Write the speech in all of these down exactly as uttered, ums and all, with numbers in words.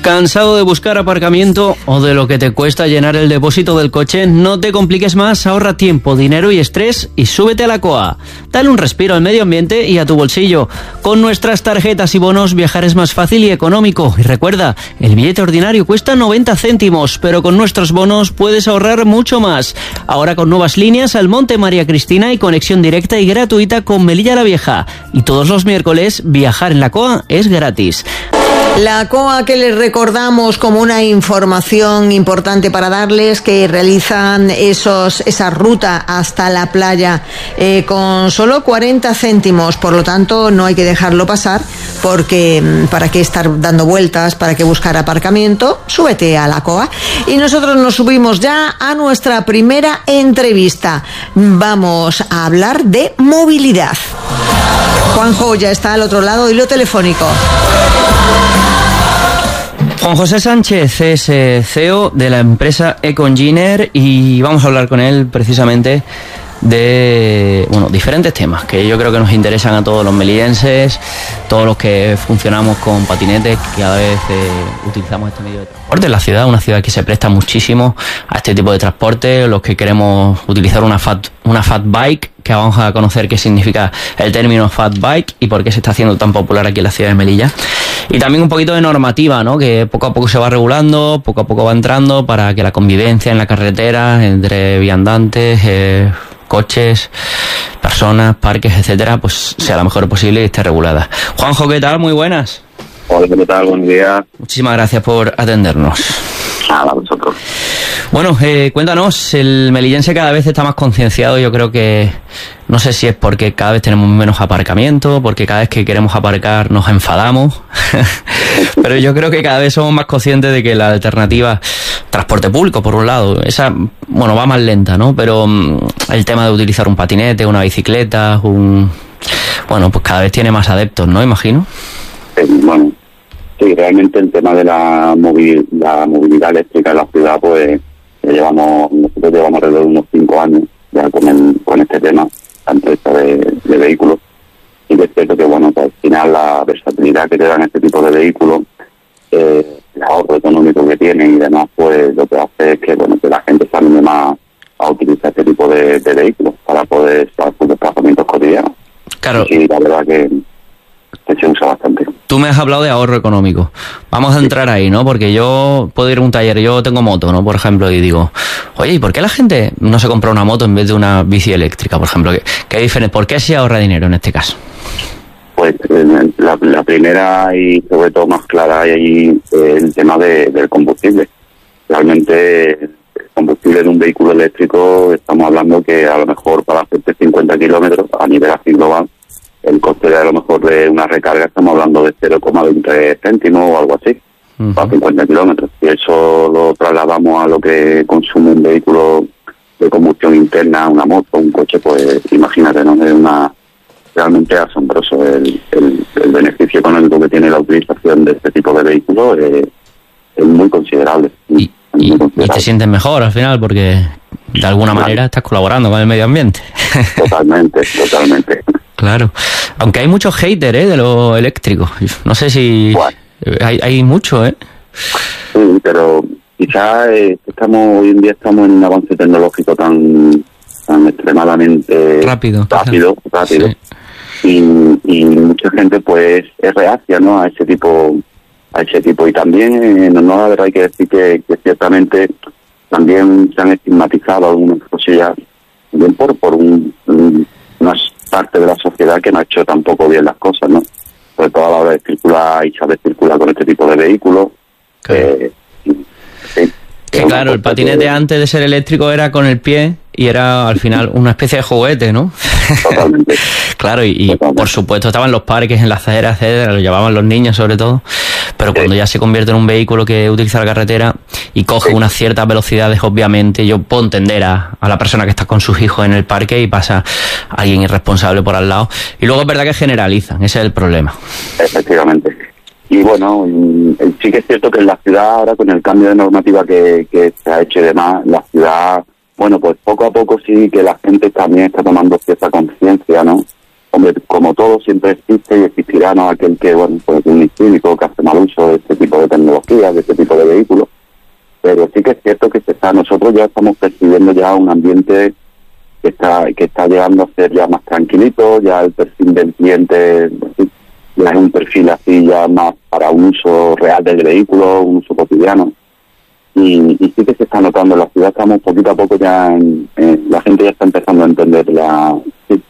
¿Cansado de buscar aparcamiento o de lo que te cuesta llenar el depósito del coche? No te compliques más, ahorra tiempo, dinero y estrés y súbete a la C O A. Dale un respiro al medio ambiente y a tu bolsillo. Con nuestras tarjetas y bonos viajar es más fácil y económico. Y recuerda, el billete ordinario cuesta noventa céntimos, pero con nuestros bonos puedes ahorrar mucho más. Ahora con nuevas líneas al Monte María Cristina y conexión directa y gratuita con Melilla la Vieja. Y todos los miércoles viajar en la C O A es gratis. La C O A, que les recordamos como una información importante para darles, que realizan esos esa ruta hasta la playa eh, con solo cuarenta céntimos, por lo tanto no hay que dejarlo pasar, porque para qué estar dando vueltas, para qué buscar aparcamiento, súbete a la C O A. Y nosotros nos subimos ya a nuestra primera entrevista. Vamos a hablar de movilidad. Juanjo ya está al otro lado, hilo telefónico. Juan José Sánchez es eh, C E O de la empresa Econgineer y vamos a hablar con él precisamente de bueno diferentes temas que yo creo que nos interesan a todos los melillenses, todos los que funcionamos con patinetes, que cada vez eh, utilizamos este medio de transporte en la ciudad, una ciudad que se presta muchísimo a este tipo de transporte, los que queremos utilizar una fat, una fat bike, que vamos a conocer qué significa el término fat bike y por qué se está haciendo tan popular aquí en la ciudad de Melilla. Y también un poquito de normativa, ¿no? Que poco a poco se va regulando, poco a poco va entrando para que la convivencia en la carretera entre viandantes, eh, coches, personas, parques, etcétera, pues sea la mejor posible y esté regulada. Juanjo, ¿qué tal? Muy buenas. Hola, ¿qué tal? Buenos días. Muchísimas gracias por atendernos. Nada, vosotros. Bueno, eh, cuéntanos, el melillense cada vez está más concienciado, yo creo que, no sé si es porque cada vez tenemos menos aparcamiento, porque cada vez que queremos aparcar nos enfadamos, pero yo creo que cada vez somos más conscientes de que la alternativa, transporte público por un lado, esa, bueno, va más lenta, ¿no? Pero um, el tema de utilizar un patinete, una bicicleta, un, bueno, pues cada vez tiene más adeptos, ¿no? Imagino. Sí, bueno, sí, realmente el tema de la, movil, la movilidad eléctrica en la ciudad, pues ya llevamos, nosotros llevamos alrededor de unos cinco años ya con, el, con este tema, tanto esto de, de vehículos, y es cierto que, bueno, pues al final la versatilidad que te dan este tipo de vehículos, eh, el ahorro económico que tienen y demás, pues lo que hace es que, bueno, que la gente se anime más a utilizar este tipo de, de vehículos para poder hacer sus desplazamientos cotidianos. Claro. Y la verdad que se usa bastante. Tú me has hablado de ahorro económico. Vamos a entrar ahí, ¿no? Porque yo puedo ir a un taller, yo tengo moto, ¿no? Por ejemplo, y digo, oye, ¿y por qué la gente no se compra una moto en vez de una bici eléctrica, por ejemplo? ¿Qué, qué diferente? ¿Por qué se ahorra dinero en este caso? Pues la, la primera y sobre todo más clara hay ahí el tema de, del combustible. Realmente el combustible de un vehículo eléctrico, estamos hablando que a lo mejor para hacerte cincuenta kilómetros a nivel así global, el coste de a lo mejor de una recarga estamos hablando de cero coma veinte céntimos o algo así, uh-huh, para cincuenta kilómetros. Y eso lo trasladamos a lo que consume un vehículo de combustión interna, una moto, un coche, pues imagínate, ¿no? Es una realmente asombroso el, el, el beneficio económico que tiene la utilización de este tipo de vehículos, eh, es muy considerable. Y, es muy y, considerable. y te sientes mejor al final porque de alguna claro. manera estás colaborando con el medio ambiente. Totalmente, totalmente. Claro, aunque hay muchos haters, ¿eh? De lo eléctrico. No sé si bueno. hay, hay mucho, ¿eh? Sí, pero quizás eh, estamos hoy en día estamos en un avance tecnológico tan tan extremadamente rápido, rápido, rápido. Sí. Y, y mucha gente pues es reacia, ¿no? A ese tipo, a ese tipo y también eh, no, no la verdad hay que decir que, que ciertamente también se han estigmatizado algunas cosillas bien por por un, un unas parte de la sociedad que no ha hecho tampoco bien las cosas, ¿no? Sobre todo a la hora de circular y saber circular con este tipo de vehículos. Claro. Eh, sí, que claro, el patinete que... antes de ser eléctrico era con el pie y era al final una especie de juguete, ¿no? Totalmente. Claro, y, y Totalmente. por supuesto estaban los parques, en las aceras, etcétera, lo llevaban los niños sobre todo, pero cuando sí. ya se convierte en un vehículo que utiliza la carretera y coge sí. unas ciertas velocidades, obviamente, yo puedo entender a, a la persona que está con sus hijos en el parque y pasa alguien irresponsable por al lado. Y luego es verdad que generalizan, ese es el problema. Efectivamente. Y bueno, sí que es cierto que en la ciudad ahora con el cambio de normativa que, que se ha hecho y demás, la ciudad, bueno, pues poco a poco sí que la gente también está tomando cierta conciencia, ¿no? Hombre, como todo siempre existe y existirá, ¿no? Aquel que, bueno, pues es un incívico que hace mal uso de este tipo de tecnología, de este tipo de vehículos, pero sí que es cierto que se está, nosotros ya estamos percibiendo ya un ambiente que está que está llegando a ser ya más tranquilito, ya el perfil del cliente ya es un perfil así ya más para un uso real del vehículo, un uso cotidiano, y, y sí que se está notando en la ciudad, estamos poquito a poco ya, en, en, la gente ya está empezando a entender la, sí,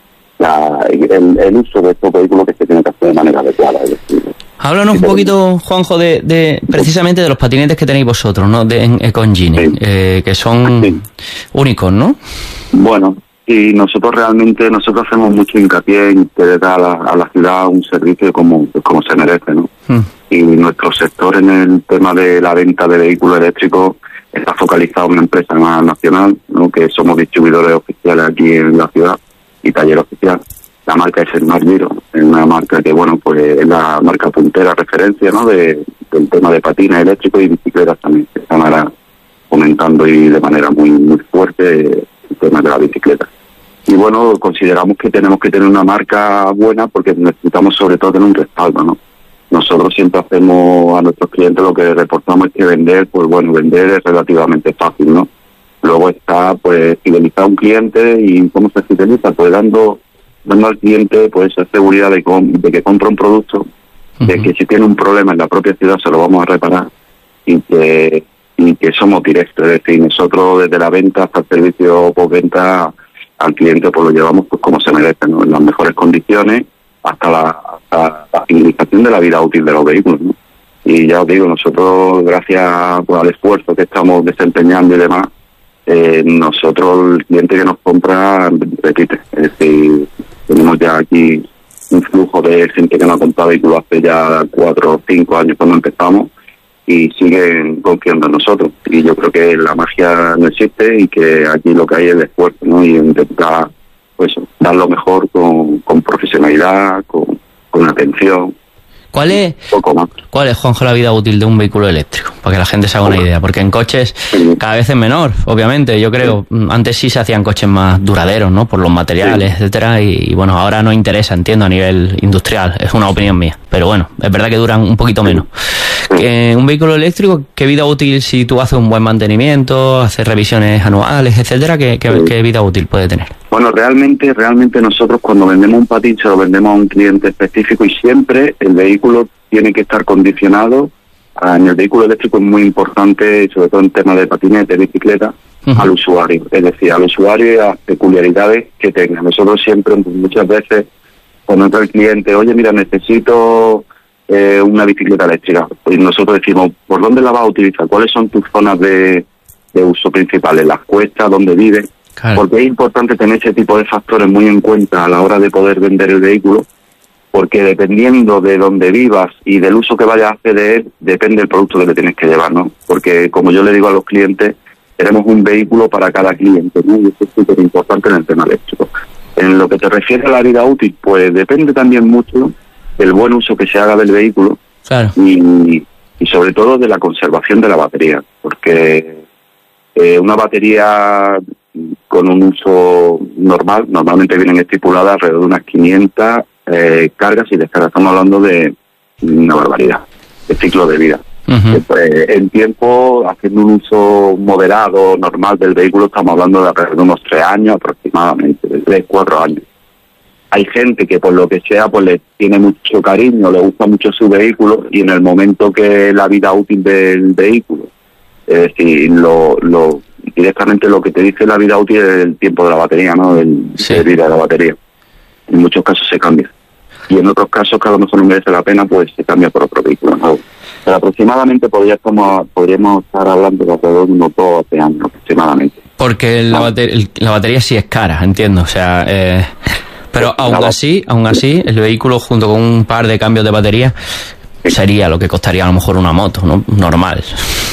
la el, el uso de estos vehículos que se tiene que hacer de manera adecuada, es decir, háblanos un poquito, Juanjo, de, de precisamente de los patinetes que tenéis vosotros, ¿no? De, en Econgenier, sí. eh, que son sí. únicos, ¿no? Bueno, y nosotros realmente, nosotros hacemos mucho hincapié en que da a la, a la ciudad un servicio como, como se merece, ¿no? Mm. Y nuestro sector en el tema de la venta de vehículos eléctricos está focalizado en una empresa más nacional, ¿no? Que somos distribuidores oficiales aquí en la ciudad y taller oficial. La marca es Smart Giro, es una marca que, bueno, pues es la marca puntera, referencia, ¿no? De, del tema de patines eléctricos y bicicletas también, que están ahora fomentando y de manera muy muy fuerte el tema de la bicicleta. Y bueno, consideramos que tenemos que tener una marca buena porque necesitamos sobre todo tener un respaldo, ¿no? Nosotros siempre hacemos a nuestros clientes lo que reportamos es que vender, pues bueno, vender es relativamente fácil, ¿no? Luego está, pues, fidelizar a un cliente y ¿cómo se fideliza? Pues dando... dando al cliente pues esa seguridad de, de que compra un producto, uh-huh. de que si tiene un problema en la propia ciudad se lo vamos a reparar y que y que somos directos, es decir, nosotros desde la venta hasta el servicio postventa al cliente pues lo llevamos pues como se merece, ¿no? En las mejores condiciones hasta la, hasta la finalización de la vida útil de los vehículos, ¿no? Y ya os digo, nosotros gracias pues, al esfuerzo que estamos desempeñando y demás, eh, nosotros el cliente que nos compra repite, es decir, tenemos ya aquí un flujo de gente que nos ha comprado vehículos hace ya cuatro o cinco años cuando empezamos y siguen confiando en nosotros. Y yo creo que la magia no existe y que aquí lo que hay es el esfuerzo, ¿no? Y intentar pues dar lo mejor con, con profesionalidad, con, con atención. ¿Cuál es, poco más. ¿Cuál es, Juanjo, la vida útil de un vehículo eléctrico? Para que la gente se haga una idea. Porque en coches sí. cada vez es menor, obviamente. Yo creo, sí. antes sí se hacían coches más duraderos, ¿no? Por los materiales, sí. etcétera. Y, y bueno, ahora no interesa, entiendo, a nivel industrial. Es una opinión mía. Pero bueno, es verdad que duran un poquito menos. Sí. Que un vehículo eléctrico, ¿qué vida útil si tú haces un buen mantenimiento, haces revisiones anuales, etcétera? ¿Qué, qué, sí. qué vida útil puede tener? Bueno, realmente, realmente nosotros cuando vendemos un patín se lo vendemos a un cliente específico y siempre el vehículo tiene que estar condicionado. En el vehículo eléctrico es muy importante, sobre todo en temas de patinete, bicicleta, uh-huh. al usuario, es decir, al usuario y a las peculiaridades que tenga. Nosotros siempre, muchas veces, cuando entra el cliente, oye, mira, necesito eh, una bicicleta eléctrica, pues nosotros decimos, ¿por dónde la vas a utilizar? ¿Cuáles son tus zonas de, de uso principales? ¿Las cuestas? ¿Dónde vives? Claro. Porque es importante tener ese tipo de factores muy en cuenta a la hora de poder vender el vehículo, porque dependiendo de dónde vivas y del uso que vayas a hacer de él, depende del producto que le tienes que llevar, ¿no? Porque, como yo le digo a los clientes, tenemos un vehículo para cada cliente, ¿no? Y eso es súper importante en el tema eléctrico. En lo que te refiere a la vida útil, pues depende también mucho del buen uso que se haga del vehículo. Claro. y, y sobre todo de la conservación de la batería, porque eh, una batería con un uso normal, normalmente vienen estipuladas alrededor de unas quinientas eh, cargas y descargas. Estamos hablando de una barbaridad, de ciclo de vida. Uh-huh. Eh, en tiempo, haciendo un uso moderado, normal del vehículo, estamos hablando de alrededor de unos tres años aproximadamente, de tres, cuatro años. Hay gente que por lo que sea, pues le tiene mucho cariño, le gusta mucho su vehículo y en el momento que la vida útil del vehículo, es decir, lo, lo directamente lo que te dice la vida útil es el tiempo de la batería, ¿no? El sí. de vida de la batería. En muchos casos se cambia. Y en otros casos, que a lo mejor no merece la pena, pues se cambia por otro vehículo, ¿no? Pero aproximadamente podría estamos, podríamos estar hablando de alrededor de unos dos años aproximadamente. Porque la, bater- la batería sí es cara, entiendo, o sea... Eh... Pero aún así, aún así, el vehículo junto con un par de cambios de batería sería lo que costaría a lo mejor una moto, ¿no? Normal.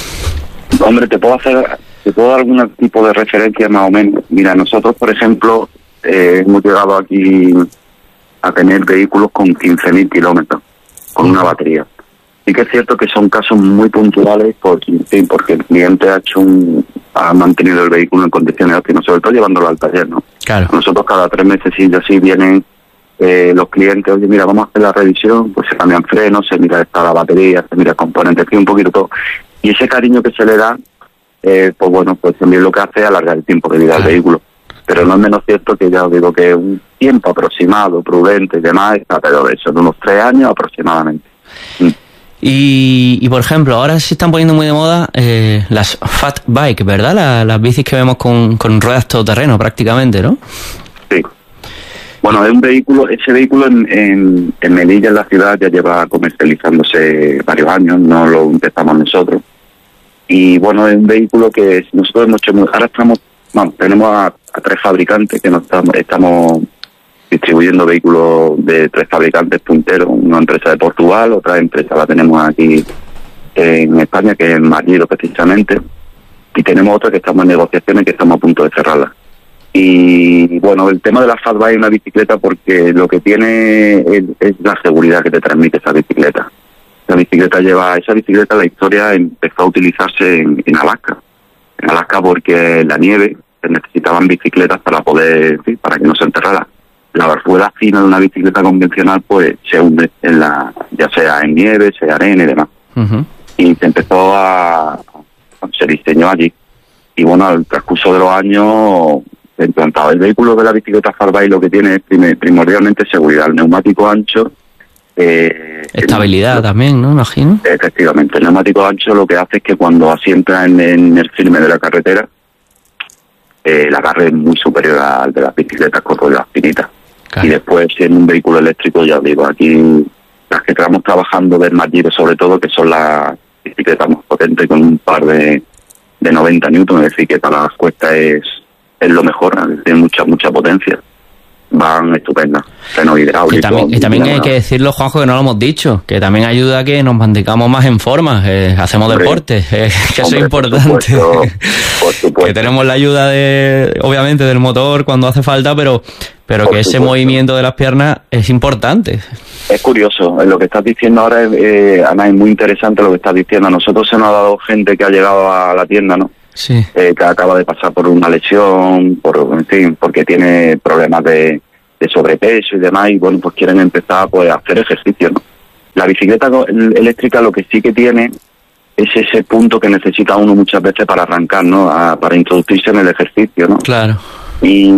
Hombre, te puedo hacer, te puedo dar algún tipo de referencia más o menos. Mira, nosotros, por ejemplo, eh, hemos llegado aquí a tener vehículos con quince mil kilómetros, con una batería. Sí que es cierto que son casos muy puntuales por, sí, porque el cliente ha hecho un, ha mantenido el vehículo en condiciones óptimas, sobre todo llevándolo al taller, ¿no? Claro. Nosotros cada tres meses y así vienen eh, los clientes, oye, mira, vamos a hacer la revisión, pues se cambian frenos, se mira está la batería, se mira el componente, un poquito todo. Y ese cariño que se le da, eh, pues bueno, pues también lo que hace es alargar el tiempo de vida del vehículo. Pero no es menos cierto que ya os digo que un tiempo aproximado, prudente y demás, está pero de eso, de unos tres años aproximadamente. Mm. Y, y por ejemplo, ahora se están poniendo muy de moda eh, las fat bike, ¿verdad? La, las bicis que vemos con, con ruedas todoterreno prácticamente, ¿no? Sí. Bueno, es un vehículo, ese vehículo en, en, en Melilla, en la ciudad, ya lleva comercializándose varios años, no lo empezamos nosotros. Y bueno, es un vehículo que nosotros hemos hecho, muy, ahora estamos, bueno, tenemos a, a tres fabricantes que nos estamos, estamos distribuyendo vehículos de tres fabricantes punteros, una empresa de Portugal, otra empresa la tenemos aquí en España, que es Margiro precisamente, y tenemos otra que estamos en negociaciones, que estamos a punto de cerrarla. Y bueno, el tema de la Fatbike es una bicicleta porque lo que tiene es, es la seguridad que te transmite esa bicicleta. La bicicleta lleva, esa bicicleta, la historia empezó a utilizarse en, en Alaska, en Alaska porque la nieve se necesitaban bicicletas para poder, sí, para que no se enterrara. La rueda fina de una bicicleta convencional pues se hunde en la, ya sea en nieve, sea arena y demás. Uh-huh. Y se empezó a, se diseñó allí. Y bueno, al transcurso de los años se implantaba el vehículo de la bicicleta Fatbike, lo que tiene es prim- primordialmente seguridad, el neumático ancho. Eh, Estabilidad el, también, ¿no? Imagino. Efectivamente, el neumático ancho lo que hace es que cuando asienta en, en el firme de la carretera, eh, el agarre es muy superior al de las bicicletas con ruedas finitas. Claro. Y después, en un vehículo eléctrico, ya os digo, aquí las que estamos trabajando de Magiro, sobre todo, que son las bicicletas más potentes con un par de, de noventa newton, es decir, que para las cuestas es, es lo mejor, tiene mucha, mucha potencia. Van estupendas, freno hidráulico. Y también, y también hay que decirlo, Juanjo, que no lo hemos dicho, que también ayuda a que nos mantengamos más en forma, eh, hacemos hombre, deporte, eh, que hombre, eso es importante. Por supuesto, por supuesto. Que tenemos la ayuda de, obviamente, del motor cuando hace falta, pero pero por que ese supuesto. Movimiento de las piernas es importante. Es curioso, lo que estás diciendo ahora es, eh, Ana, es muy interesante lo que estás diciendo. A nosotros se nos ha dado gente que ha llegado a la tienda, ¿no? Sí. Eh, que acaba de pasar por una lesión, por en fin, porque tiene problemas de, de sobrepeso y demás, y bueno, pues quieren empezar pues a hacer ejercicio, ¿no? La bicicleta eléctrica lo que sí que tiene es ese punto que necesita uno muchas veces para arrancar, ¿no? A, para introducirse en el ejercicio, ¿no? Claro. Y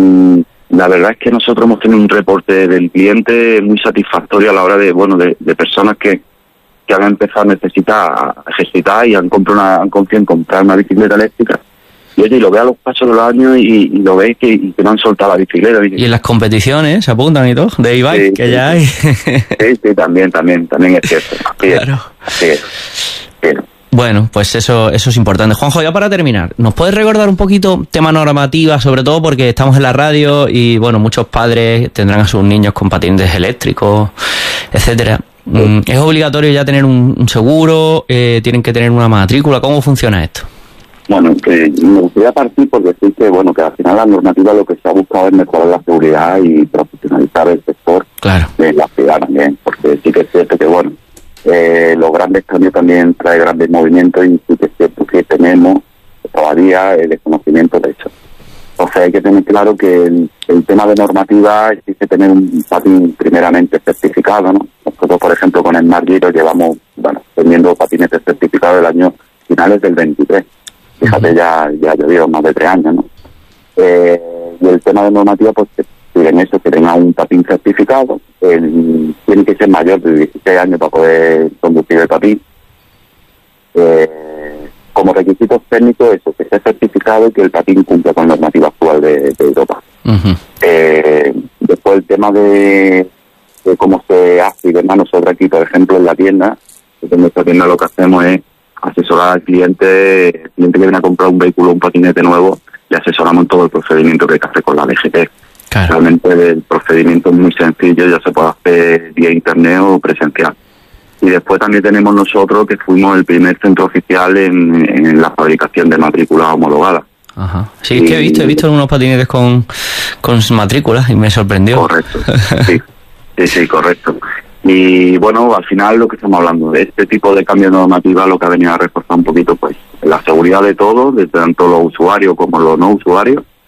la verdad es que nosotros hemos tenido un reporte del cliente muy satisfactorio a la hora de, bueno, de, de personas que que han empezado a necesitar a ejercitar y han comprado una, han confiado en comprar una bicicleta eléctrica. Y oye, y lo ve a los pasos de los años y, y lo ve que, y que no han soltado la bicicleta. Y en las competiciones se apuntan y todo, de e-bike, sí, que sí, ya hay. Sí, sí, también, también, también es cierto. Claro. Sí, sí. Bueno, pues eso eso es importante. Juanjo, ya para terminar, ¿nos puedes recordar un poquito tema normativa, sobre todo porque estamos en la radio y, bueno, muchos padres tendrán a sus niños con patines eléctricos, etcétera? Sí. ¿Es obligatorio ya tener un, un seguro? Eh, ¿Tienen que tener una matrícula? ¿Cómo funciona esto? Bueno, que me gustaría partir por decir que, bueno, que al final la normativa lo que se ha buscado es mejorar la seguridad y profesionalizar el sector. Claro. De la ciudad también, porque sí que es cierto que, bueno, eh, los grandes cambios también trae grandes movimientos y sí que es cierto que tenemos todavía el desconocimiento de eso. O sea, hay que tener claro que el, el tema de normativa existe tener un patín primeramente certificado, ¿no? Nosotros, por ejemplo, con el Margiro llevamos, bueno, teniendo patinetes certificados del año finales del veintitrés. Fíjate, uh-huh. ya ya ha llovido más de tres años, ¿no? Eh, y el tema de normativa, pues, en eso, que tenga un patín certificado, el, tiene que ser mayor de dieciséis años para poder conducir el patín. Eh, como requisitos técnicos, eso, que sea certificado y que el patín cumpla con la normativa actual de, de Europa. Uh-huh. Eh, después el tema de, de cómo se hace y demás, nosotros aquí, por ejemplo, en la tienda, en nuestra tienda lo que hacemos es asesorar al cliente, el cliente que viene a comprar un vehículo, un patinete nuevo, le asesoramos en todo el procedimiento que hay que hacer con la D G T. Claro. Realmente el procedimiento es muy sencillo, ya se puede hacer vía internet o presencial. Y después también tenemos nosotros que fuimos el primer centro oficial en, en la fabricación de matrículas homologadas. Ajá. Sí, es que he visto, he visto algunos patinetes con, con matrículas y me sorprendió. Correcto, sí, sí, sí, correcto. Y bueno, al final lo que estamos hablando de este tipo de cambio de normativa, lo que ha venido a reforzar un poquito, pues, la seguridad de todos, de tanto los usuarios como los no usuarios,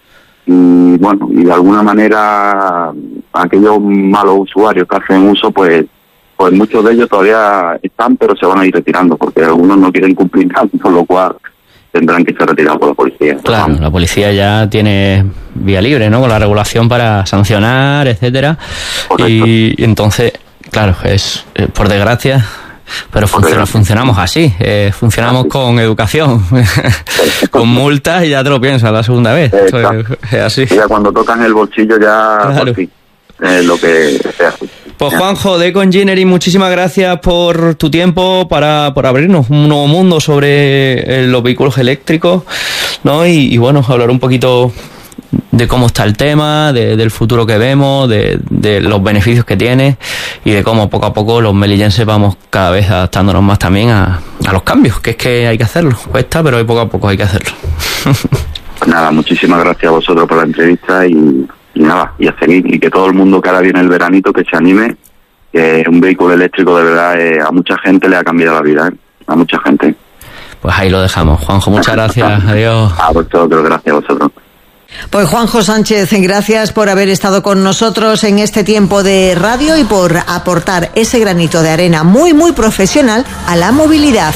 y bueno, y de alguna manera aquellos malos usuarios que hacen uso, pues pues muchos de ellos todavía están, pero se van a ir retirando, porque algunos no quieren cumplir nada, con lo cual tendrán que ser retirados por la policía. Claro, la policía ya tiene vía libre, ¿no? Con la regulación para sancionar, etcétera. Y, y entonces, claro, es eh, por desgracia, pero funciona, funcionamos así, eh, funcionamos así. Con educación, con multas y ya te lo piensas la segunda vez. Entonces, es así. Y ya cuando tocan el bolsillo ya, claro. Por fin, es lo que sea. Pues Juanjo de Ecoengineering, muchísimas gracias por tu tiempo para por abrirnos un nuevo mundo sobre eh, los vehículos eléctricos, ¿no? Y, y bueno, hablar un poquito de cómo está el tema, de, del futuro que vemos, de, de los beneficios que tiene y de cómo poco a poco los melillenses vamos cada vez adaptándonos más también a, a los cambios, que es que hay que hacerlo. Cuesta, pero poco a poco hay que hacerlo. Pues nada, muchísimas gracias a vosotros por la entrevista y... Y nada, y a seguir, y que todo el mundo que ahora viene el veranito, que se anime, que un vehículo eléctrico de verdad eh, a mucha gente le ha cambiado la vida, ¿eh? A mucha gente. Pues ahí lo dejamos. Juanjo, muchas gracias. Adiós. A vosotros, gracias a vosotros. Pues Juanjo Sánchez, gracias por haber estado con nosotros en este tiempo de radio y por aportar ese granito de arena muy, muy profesional a la movilidad.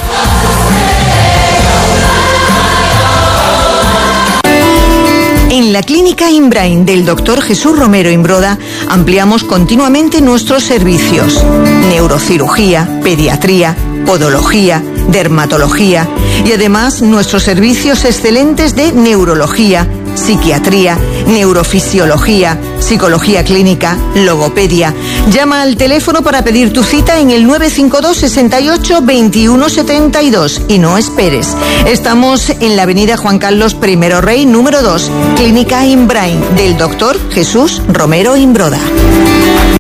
En la Clínica Inbrain del doctor Jesús Romero Imbroda ampliamos continuamente nuestros servicios: neurocirugía, pediatría, podología, dermatología y además nuestros servicios excelentes de neurología, psiquiatría, neurofisiología, psicología clínica, logopedia. Llama al teléfono para pedir tu cita en el nueve cinco dos, sesenta y ocho, veintiuno setenta y dos y no esperes. Estamos en la avenida Juan Carlos I Rey, número dos, Clínica Inbrain del doctor Jesús Romero Imbroda.